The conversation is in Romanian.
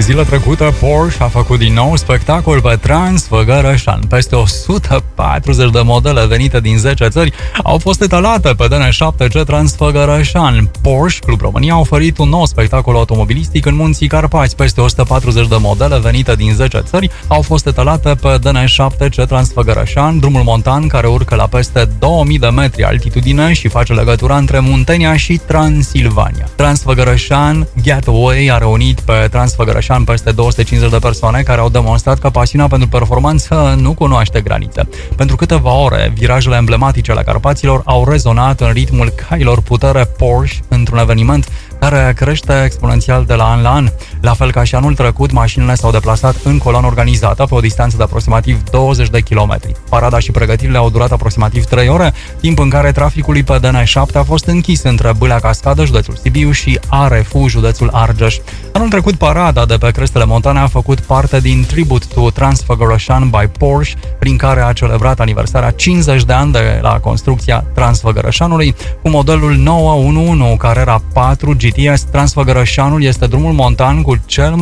zile trecute, Porsche a făcut din nou spectacol pe Transfăgărășan. Peste 140 de modele venite din 10 țări au fost etalate pe DN7C Transfăgărășan. Porsche Club România a oferit un nou spectacol automobilistic în Munții Carpați. Peste 140 de modele venite din 10 țări au fost etalate pe DN7C Transfăgărășan, drumul montan care urcă la peste 2000 de metri altitudine și face legătura între Muntenia și Transilvania. Transfăgărășan Getaway a reunit pe Transfăgărășan peste 250 de persoane care au demonstrat că pasiunea pentru performanță nu cunoaște granițe. Pentru câteva ore, virajele emblematice ale Carpaților au rezonat în ritmul cailor putere Porsche într-un eveniment care crește exponențial de la an la an. La fel ca și anul trecut, mașinile s-au deplasat în coloană organizată pe o distanță de aproximativ 20 de kilometri. Parada și pregătirile au durat aproximativ 3 ore, timp în care traficul pe DN7 a fost închis între Bâlea Cascadă, județul Sibiu, și Arefu, județul Argeș. Anul trecut, parada de pe crestele montane a făcut parte din Tribute to Transfăgărășan by Porsche, prin care a celebrat aniversarea 50 de ani de la construcția Transfăgărășanului cu modelul 911 Carrera 4 GTS. Transfăgărășanul este drumul montan cu cel